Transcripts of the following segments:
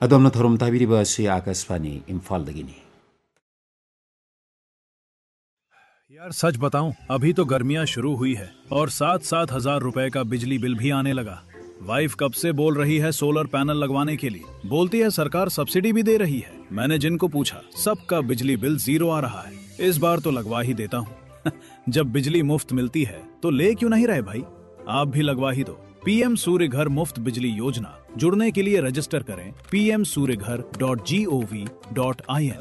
अदोमना theorem ताबिरिबा से आकाशवाणी इम्फालदगिनी। यार सच बताऊं, अभी तो गर्मियां शुरू हुई है और 7,000 रुपए का बिजली बिल भी आने लगा। वाइफ कब से बोल रही है सोलर पैनल लगवाने के लिए, बोलती है सरकार सब्सिडी भी दे रही है। मैंने जिनको पूछा सबका बिजली बिल 0 आ रहा है। इस बार तो लगवा ही देता हूँ। जब बिजली मुफ्त मिलती है तो ले क्यों नहीं रहे भाई, आप भी लगवा ही दो। पीएम सूर्य घर मुफ्त बिजली योजना, जुड़ने के लिए रजिस्टर करें pmsuryaghar.gov.in।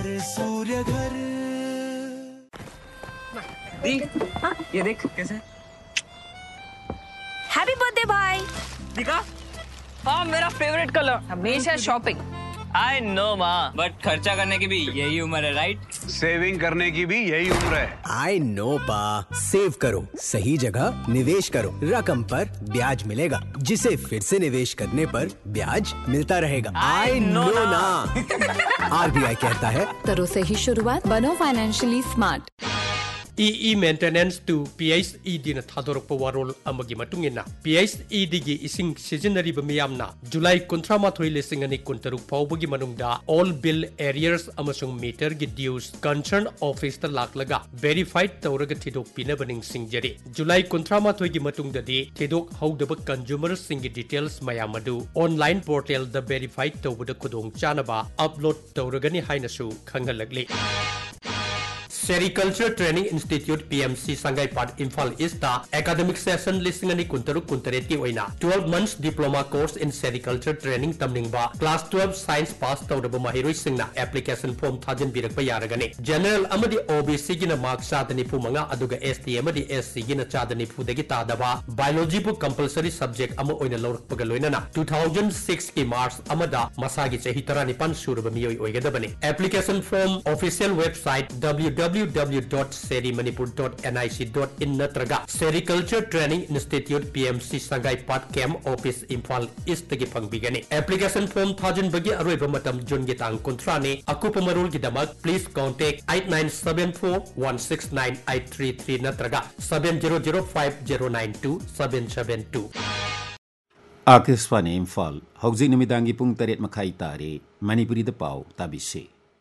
ये देख कैसे। हैप्पी बर्थडे भाई। दिखा, हाँ मेरा फेवरेट कलर। हमेशा शॉपिंग। आई नो माँ, बट खर्चा करने की भी यही उम्र है, राइट? सेविंग करने की भी यही उम्र है। आई नो पा, सेव करो, सही जगह निवेश करो, रकम पर ब्याज मिलेगा, जिसे फिर से निवेश करने पर ब्याज मिलता रहेगा। आई नो ना। आरबीआई कहता है करो सही शुरुआत, बनो financially smart. EE maintenance to PHE dina thadorok pawarol amagi matungina PHE digi ising seasonary bamiyamna July kontra mathoi lesing ani kuntaruk pawbagi manungda all bill arrears amasung meter gi dues concern office ta laklaga verified tawraga thidok pinabaning singjari July kontra mathoi gi matungda di thidok howdaba consumer singi details mayamadu online portal the verified tawbada khudong chanaba upload tawragani hainasu khangalagli Sericulture Training Institute PMC Sangaipat Imphal East academic session listing ani kuntaruk kuntareti oina 12 months diploma course in sericulture training tamningba class 12 science pass tawraba mahiroi singna application form thajin birakpa yaragani general amadi OBC gina mark sadani pumanga aduga ST amadi SC gina chadani pudagi tadaba biology bu compulsory subject ama oina lawrakpaga loinana 2006 ki March amada masagi chahi 19 suraba miyoi oigadabani application form official website www.serimanipur.nic.in natraga Sericulture Training Institute PMC Sangaipat Camp Office Imphal East tagi pangbigani application form thajin bagi aroiba matam June gi tang kontrani akupa marul gi damak please contact 8974169833 natraga 7005092772 Akashvani Imphal हौजिक नमिदांगी पुंग 8 मखाई तारे Manipuri the पाव ताबिसे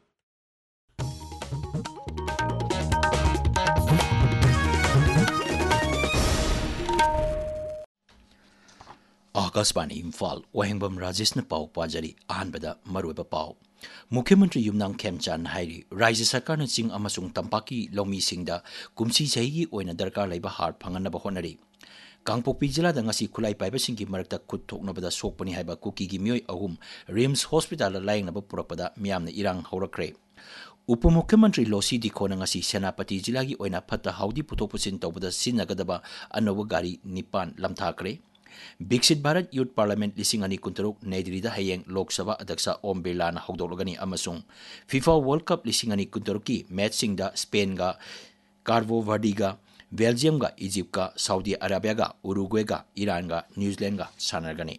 आकाशवाणी इम्फाल वहेंबम राजेश न पाव पाजरी अहनबदा मरुब पाव मुख्यमंत्री युमनांग खेमचान हाइरी राज्य सरकार न चिंग अमसुंग तंपाकी लौमी सिंगदा कुमसी सही ओइना दरकार लेबा हार फंगनबा होनरी कांगपोकपी जिलादा ngasi खुलाई पाइबसिंग की मरकता खुद थोकनबदा सोकपनी हाइबा कुकी की मियोय अहुम रिम्स हॉस्पिटल लाइंगनबा पुरकपदा मियामना इरांग हौरक्रे उप मुख्यमंत्री लोसी दिखोना ngasi सेनापति जिला की ओइना फत्ता हाउदी पुथोपुसिन तौबदा सिनगदबा अनोब गाड़ी निपान लमथाक्रे विकसित भारत यूथ पार्लियामेंट लिसिंग अनि कुंतरुक नैदिरीदा हयेंग लोकसभा अध्यक्ष ओम बिरलाना हौदोलगनी अमसुंग फीफा वर्ल्ड कप लिसिंग अनि कुंतरुक की मैचसिंगदा स्पेन गा कार्वो वर्डीगा बेल्जियम गा इजिप्ट का सऊदी अरेबिया गा उरुग्वे गा ईरान गा न्यूजीलैंड गा सानरगनी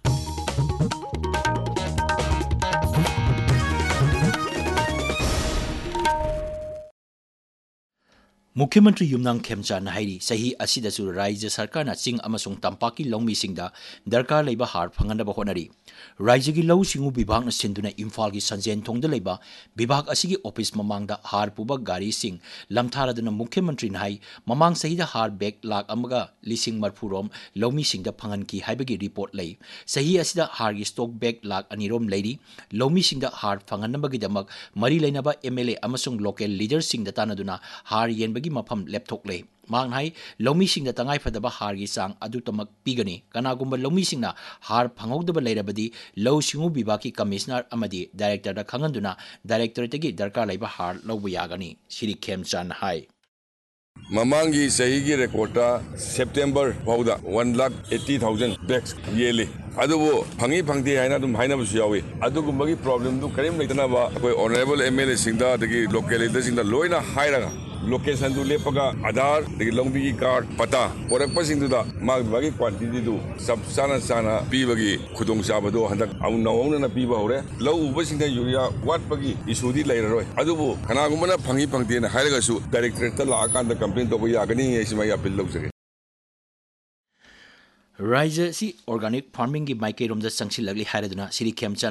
मुख्यमंत्री युमनांग खेमचान हाइरी सही असिदसु राज्य सरकारना चिंग अमसुंग तंपाकी लौमी सिंगदा दरकार लेबा हार फंगनबा होनरी राज्य की लौ सिंगु विभाग न सिंधुना इम्फाल की संजेन थोंगदा लेबा विभाग असिगी ऑफिस ममांगदा हार पुबा गाड़ी सिंग लमथारदना मुख्यमंत्री नाई ममांग सहीदा हार बैग लाख अमगा लिसिंग मरफुरोम लौमी सिंगदा फंगन की हाइबगी रिपोर्ट लई सही असिदा हार की स्टॉक बैग लाख अनिरोम लैरी लौमी सिंगदा हार फंगनबगी दमक मरी लेनबा एमएलए अमसुंग लोकल लीडर सिंगदा तानदुना हार येन मफम लेपथोकले मांगनाई लौमी सिंगदा तंगाई फदबा हार की सांग अदुतमक पीगनी कनागुंबा लौमी सिंगना हार फंगौदबा लेरबदी लौ सिंगु विभाग की कमिश्नर अमदी डायरेक्टर दा खंगंदुना डायरेक्टर तगी दरकार लेबा हार लौबा यागनी श्री खेमचान हाई ममांगी सही की रिकॉर्डा सेप्टेम्बर फाउदा 1,80,000 बैग्स येली अदुबो फंगी फंगदे हाइना दुम हाइनाबसु यावी अदुगुंबगी प्रॉब्लम दु करीम लेतनाबा कोई honourable MLA सिंगदा दगी local leader सिंगदा लोइना हाइरागा location दु लेपगा आधार दगी लंबी की कार्ड पता पोरकप सिंगदुदा मागबागी क्वांटिटी दु सब साना पीबगी खुदोंग चाबदो हंदक आउ नवौना पीबा होरे लौ उबा सिंगदा यूरिया वाटपगी इशूदी लेररोय अदुबो खनागुंबना फंगी फंगदेना हाइरागासु डायरेक्टरेट ला आकांदा कंप्लेन तो यागनी ऐसिमा अपील लौजगे राज्य सी ऑर्गेनिक फार्मिंग की माइकेरोम द संगसिलगली हाइरदुना श्री खेमचान